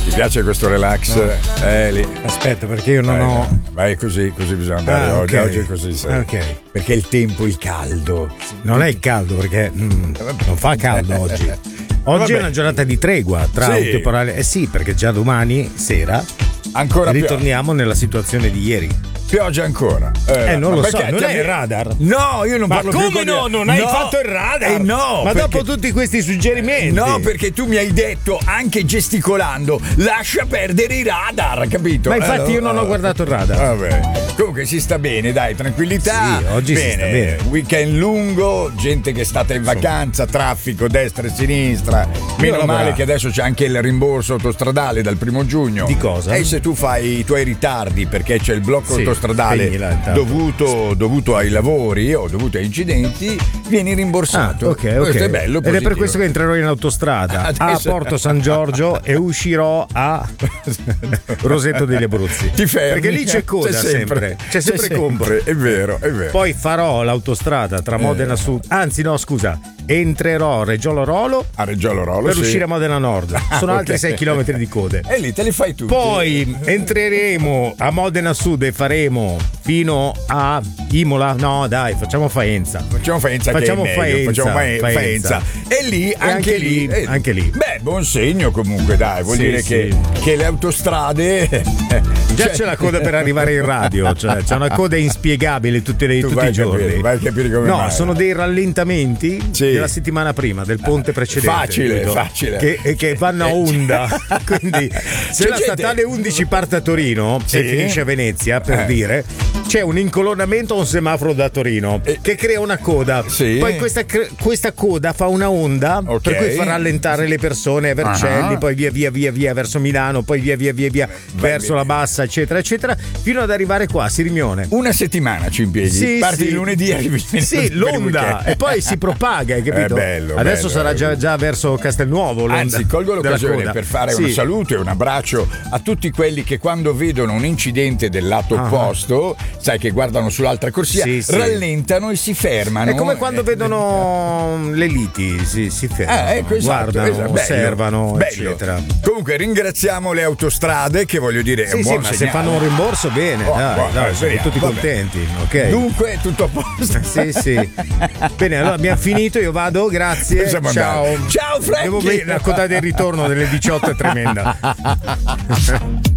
Ti piace questo relax? No. Lì. Aspetta, perché io non ho. Vai così bisogna andare oggi. Okay. Oggi è così, sai. Ok. Perché il tempo, il caldo. Non è il caldo, perché non fa caldo oggi. Oggi è una giornata di tregua tra un temporale. Sì, perché già domani sera ancora ritorniamo nella situazione di ieri. Pioggia ancora. Non lo so, non è il radar. No, io non parlo più. Ma come no? Non hai fatto il radar? No. Ma dopo tutti questi suggerimenti. No, perché tu mi hai detto, anche gesticolando, lascia perdere i radar, capito? Ma infatti io non ho guardato il radar. Vabbè. Comunque si sta bene, dai, tranquillità. Sì, oggi bene. si sta bene. Weekend lungo, gente che è stata in vacanza, traffico destra e sinistra. Meno male che adesso c'è anche il rimborso autostradale dal 1 giugno. Di cosa? E se tu fai i tuoi ritardi perché c'è il blocco autostradale dovuto ai lavori o dovuto a incidenti, vieni rimborsato. Ok. Questo è bello, ed è per questo che entrerò in autostrada a Porto San Giorgio e uscirò a Roseto degli Abruzzi. Ti fermi, perché lì c'è coda sempre. C'è sempre compra. È vero. Poi farò l'autostrada tra Modena Sud. Anzi, no, scusa. Entrerò a Reggiolo Rolo per uscire a Modena Nord. Sono altri 6 km di code. E lì te li fai tutti. Poi entreremo a Modena Sud e faremo fino a Imola. No, dai, facciamo Faenza. Facciamo Faenza. E lì, anche lì. Beh, buon segno comunque, dai. Vuol dire che le autostrade. Già c'è la coda per arrivare in radio. Cioè, c'è una coda inspiegabile tutti i giorni. Vai a capire come mai. No, sono dei rallentamenti della settimana prima, del ponte precedente. Facile. Che vanno a onda. Quindi, se la statale 11 parte a Torino e finisce a Venezia, per dire, c'è un incolonnamento a un semaforo da Torino che crea una coda. Poi questa coda fa una onda per cui fa rallentare le persone a Vercelli, poi via verso Milano, poi via verso la Bassa, eccetera, fino ad arrivare qua a Sirmione. Una settimana ci impieghi. Parti il lunedì e arrivi l'onda e poi si propaga, hai capito? Adesso sarà già verso Castelnuovo l'onda. Anzi, colgo l'occasione per fare un saluto e un abbraccio a tutti quelli che quando vedono un incidente del lato opposto, sai, che guardano sull'altra corsia, rallentano e si fermano. È come quando vedono le liti, si fermano, guardano, osservano, eccetera. Comunque ringraziamo le autostrade, che voglio dire è un buon segnale. Se fanno un rimborso, bene, dai, sono tutti contenti. Okay. Dunque tutto a posto. Sì. Bene, allora abbiamo finito, io vado, grazie. Ciao Frankie. La coda del ritorno delle 18 è tremenda.